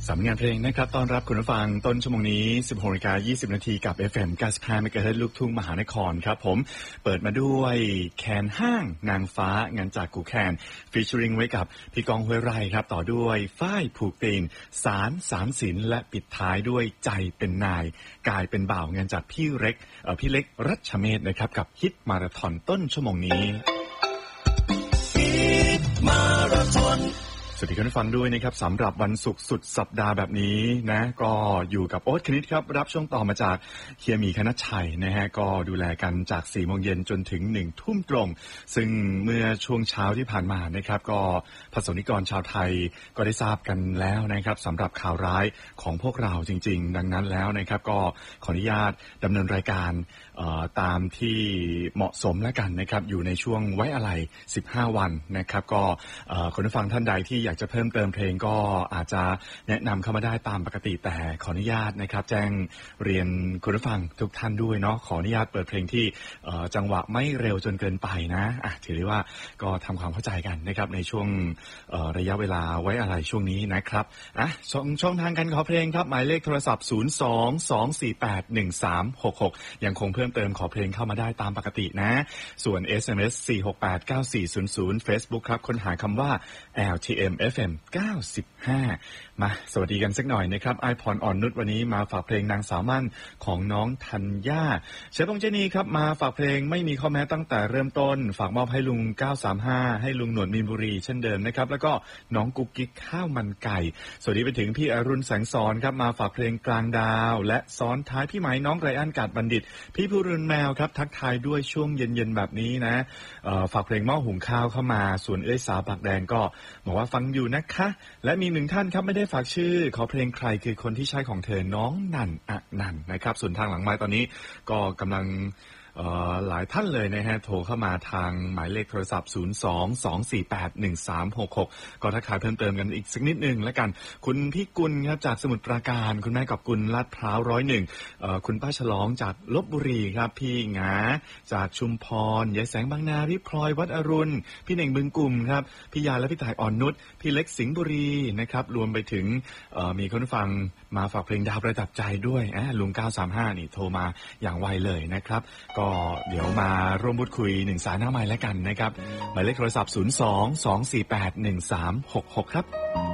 สำนักงานเพลงนะครับต้อนรับคุณผู้ฟังต้นชั่วโมงนี้ 16:20 นาทีกับ FM 95 MHz ลูกทุ่งมหานครครับผมเปิดมาด้วยแคนห้างนางฟ้างานจากกูแคนฟีเจอริงไว้กับพี่กองห้วยไร่ครับต่อด้วยฝ้ายผูกปีนสารสามศิลป์และปิดท้ายด้วยใจเป็นนายกายเป็นบ่าวงานจากพี่เล็กรัชเมธนะครับกับฮิตมาราธอนต้นชั่วโมงนี้ฮิตมาราธอนสวัสดีคุณผู้ฟังด้วยนะครับสำหรับวันศุกร์สุดสัปดาห์แบบนี้นะก็อยู่กับโอ๊ตคณิตครับรับช่วงต่อมาจากเฮียหมีคณัชชัยนะฮะก็ดูแลกันจาก 4 โมงเย็นจนถึง 1 ทุ่มตรงซึ่งเมื่อช่วงเช้าที่ผ่านมานะครับก็ประสบนิกรชาวไทยก็ได้ทราบกันแล้วนะครับสำหรับข่าวร้ายของพวกเราจริงๆดังนั้นแล้วนะครับก็ขออนุญาตดำเนินรายการตามที่เหมาะสมแล้วกันนะครับอยู่ในช่วงไว้อะไร15 วันนะครับก็คุณผู้ฟังท่านใดที่อยากจะเพิ่มเติมเพลงก็อาจจะแนะนำเข้ามาได้ตามปกติแต่ขออนุญาตนะครับแจ้งเรียนคุณผู้ฟังทุกท่านด้วยเนาะขออนุญาตเปิดเพลงที่จังหวะไม่เร็วจนเกินไปนะถือได้ว่าก็ทำความเข้าใจกันนะครับในช่วงระยะเวลาไว้อะไรช่วงนี้นะครับช่องทางการขอเพลงครับหมายเลขโทรศัพท์02-248-1366ยังคงเพิ่มเติมขอเพลงเข้ามาได้ตามปกตินะส่วน SMS 4689400 Facebook ครับค้นหาคำว่า LTM FM 95มาสวัสดีกันสักหน่อยนะครับไอพรอ่อนนุชวันนี้มาฝากเพลงนางสาวมั่นของน้องธัญญาเชฟปงเจนีครับมาฝากเพลงไม่มีข้อแม้ตั้งแต่เริ่มต้นฝากมอบให้ลุง935ให้ลุงหนวดมีนบุรีเช่นเดิมนะครับแล้วก็น้องกุ๊กกิ๊กข้าวมันไก่สวัสดีไปถึงพี่อรุณแสงสอนครับมาฝากเพลงกลางดาวและซ้อนท้ายพี่ไหมน้องไรอันกาดบัณฑิตพี่ผู้รุนแมวครับทักทายด้วยช่วงเย็นๆแบบนี้นะฝากเพลงหม้อหุงข้าวเข้ามาส่วนเอ้ยสาวปากแดงก็บอกว่าฟังอยู่นะคะและมีหนึ่งท่านครับไม่ได้ฝากชื่อขอเพลงใครคือคนที่ใช่ของเธอน้องนันนะครับส่วนทางหลังไมค์ตอนนี้ก็กำลังหลายท่านเลยนะฮะโทรเข้ามาทางหมายเลขโทรศัพท์02-248-1366ก็ทักทายเพิ่มเติมกันอีกสักนิดนึงแล้วกันคุณพี่กุลครับจากสมุทรปราการคุณแม่กับกุลลาดพร้าว101คุณป้าฉลองจากลพบุรีครับพี่หงาจากชุมพรยายแสงบางนาพี่พลอยวัดอรุณพี่เน่งบึงกลุ่มครับพี่ยาและพี่ต่ายอ่อนนุชพี่เล็กสิงห์บุรีนะครับรวมไปถึงมีคนฟังมาฝากเพลงดาวประดับใจด้วยลุง935นี่โทรมาอย่างไวเลยนะครับก็เดี๋ยวมาร่วมพูดคุย1สายหน้าไมค์แล้วกันนะครับหมายเลขโทรศัพท์02-248-1366ครับ